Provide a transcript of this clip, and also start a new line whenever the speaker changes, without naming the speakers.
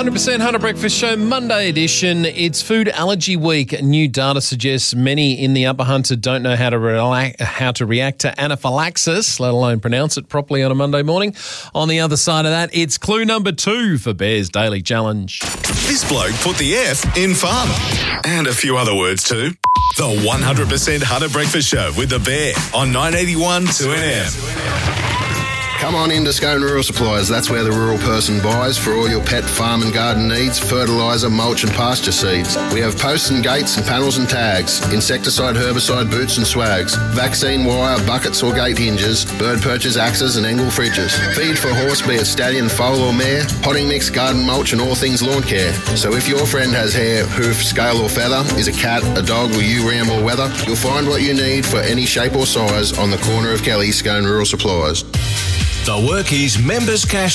100% Hunter Breakfast Show, Monday edition. It's Food Allergy Week. New data suggests many in the Upper Hunter don't know how to react to anaphylaxis, let alone pronounce it properly on a Monday morning. On the other side of that, it's clue number 2 for Bear's Daily Challenge.
This bloke put the F in fun. And a few other words too. The 100% Hunter Breakfast Show with the Bear on 981 2NM.
Come on into Scone Rural Supplies. That's where the rural person buys for all your pet, farm and garden needs, fertiliser, mulch and pasture seeds. We have posts and gates and panels and tags, insecticide, herbicide, boots and swags, vaccine wire, buckets or gate hinges, bird perches, axes and angle fridges. Feed for horse, be it stallion, foal or mare, potting mix, garden mulch and all things lawn care. So if your friend has hair, hoof, scale or feather, is a cat, a dog or you ram or weather, you'll find what you need for any shape or size on the corner of Kelly, Scone Rural Supplies.
The Workies Members Cash